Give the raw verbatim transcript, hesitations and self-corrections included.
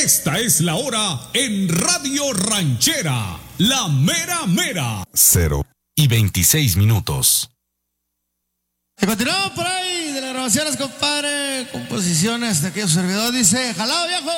Esta es la hora en Radio Ranchera, la mera mera. Cero y veintiséis minutos. Y continuamos por ahí de las grabaciones, compadre. Composiciones de aquellos servidores. Dice, jalado viejo.